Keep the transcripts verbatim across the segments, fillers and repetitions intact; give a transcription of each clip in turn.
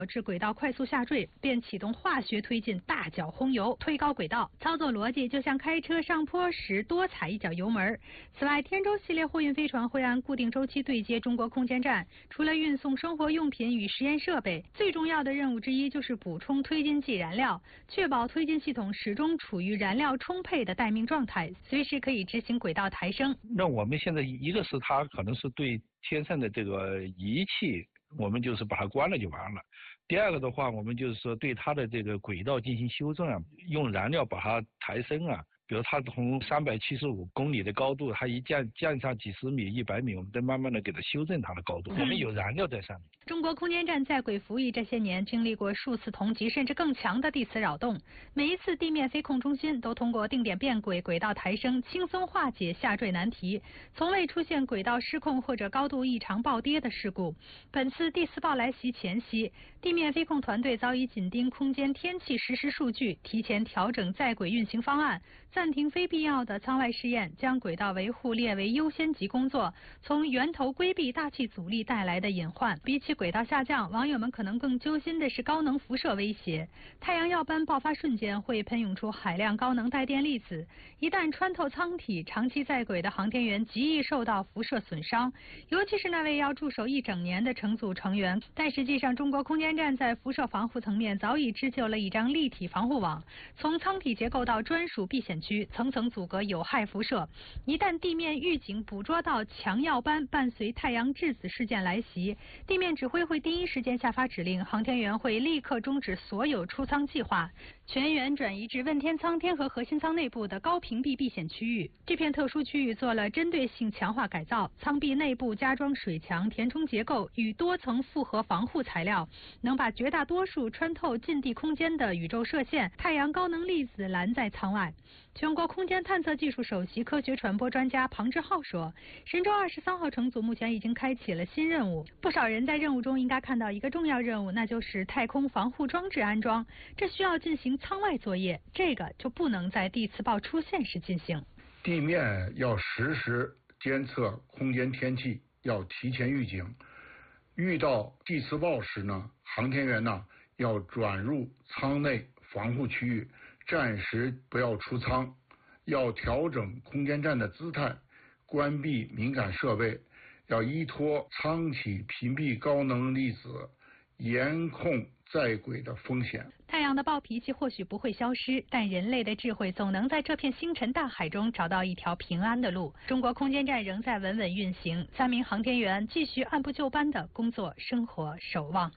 致轨道快速下坠，便启动化学推进大脚轰油推高轨道，操作逻辑就像开车上坡时多踩一脚油门。此外，天舟系列货运飞船会按固定周期对接中国空间站，除了运送生活用品与实验设备，最重要的任务之一就是补充推进剂燃料，确保推进系统始终处于燃料充沛的待命状态，随时可以执行轨道抬升。 那我们现在一个是它可能是对天上的这个仪器，我们就是把它关了就完了。第二个的话，我们就是说对它的这个轨道进行修正啊，用燃料把它抬升啊。比如它从三百七十五公里的高度，它一降降上几十米、一百米，我们再慢慢的给它修正它的高度。我们有燃料在上面。 中国空间站在轨服役这些年，经历过数次同级甚至更强的地磁扰动，每一次地面飞控中心都通过定点变轨、轨道抬升，轻松化解下坠难题，从未出现轨道失控或者高度异常暴跌的事故。本次地磁暴来袭前夕，地面飞控团队早已紧盯空间天气实时数据，提前调整在轨运行方案，暂停非必要的舱外试验，将轨道维护列为优先级工作，从源头规避大气阻力带来的隐患。比起轨道下降，网友们可能更揪心的是高能辐射威胁。太阳耀斑爆发瞬间会喷涌出海量高能带电粒子，一旦穿透舱体，长期在轨的航天员极易受到辐射损伤，尤其是那位要驻守一整年的乘组成员。但实际上，中国空间站在辐射防护层面早已织就了一张立体防护网，从舱体结构到专属避险区，层层阻隔有害辐射。一旦地面预警捕捉到强耀斑伴随太阳质子事件来袭，地面指挥会第一时间下发指令，航天员会立刻终止所有出舱计划，全员转移至问天舱天河核心舱内部的高屏蔽避险区域。这片特殊区域做了针对性强化改造，舱壁内部加装水墙、填充结构与多层复合防护材料，能把绝大多数穿透近地空间的宇宙射线、太阳高能粒子拦在舱外。全国空间探测技术首席科学传播专家庞志浩说，神舟二十三号乘组目前已经开启了新任务，不少人在任务中应该看到一个重要任务，那就是太空防护装置安装，这需要进行舱外作业，这个就不能在地磁暴出现时进行。 地面要实时监测空间天气，要提前预警，遇到地磁暴时呢，航天员呢要转入舱内防护区域，暂时不要出舱，要调整空间站的姿态，关闭敏感设备，要依托舱体屏蔽高能粒子，严控在轨的风险。 太阳的暴脾气或许不会消失，但人类的智慧总能在这片星辰大海中找到一条平安的路。中国空间站仍在稳稳运行，三名航天员继续按部就班的工作、生活、守望。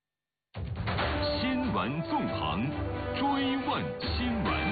新闻纵横，追问新闻。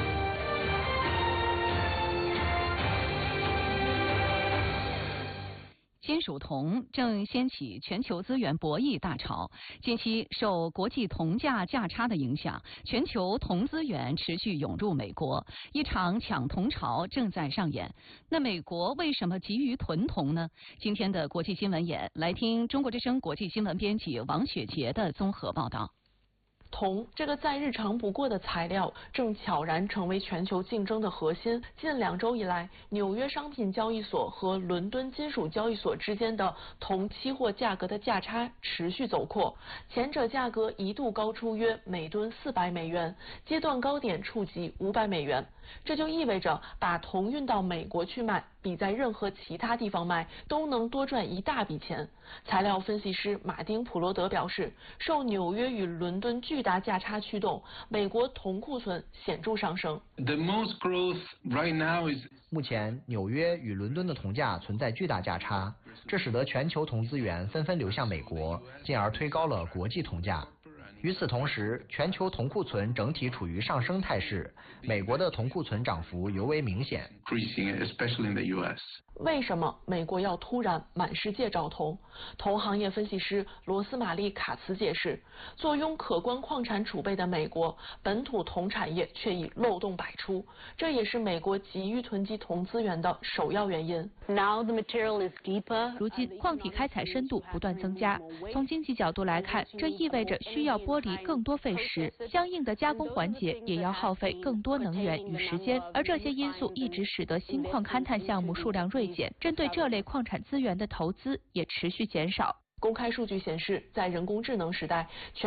金属铜正掀起全球资源博弈大潮。近期受国际铜价价差的影响，全球铜资源持续涌入美国，一场抢铜潮正在上演。那美国为什么急于囤铜呢？今天的国际新闻眼，来听中国之声国际新闻编辑王雪杰的综合报道。 铜这个再日常不过的材料，正悄然成为全球竞争的核心。近两周以来，纽约商品交易所和伦敦金属交易所之间的铜期货价格的价差持续走扩，前者价格一度高出约每吨四百美元，阶段高点触及五百美元。这就意味着把铜运到美国去卖，比在任何其他地方卖都能多赚一大笔钱。材料分析师马丁普罗德表示，受纽约与伦敦巨大价差驱动，美国铜库存显著上升。 The most growth right now is 目前纽约与伦敦的铜价存在巨大价差，这使得全球铜资源纷纷流向美国，进而推高了国际铜价。与此同时，全球铜库存整体处于上升态势，美国的铜库存涨幅尤为明显。 especially in the U S 为什么美国要突然满世界找铜？铜行业分析师罗斯玛丽卡茨解释，坐拥可观矿产储备的美国，本土铜产业却已漏洞百出，这也是美国急于囤积铜资源的首要原因。 Now the material is deeper. 如今矿体开采深度不断增加，从经济角度来看，这意味着需要剥离更多废石，相应的加工环节也要耗费更多能源与时间，而这些因素一直使得新矿勘探项目数量锐减，针对这类矿产资源的投资也持续减少。 公开数据显示，在人工智能时代，全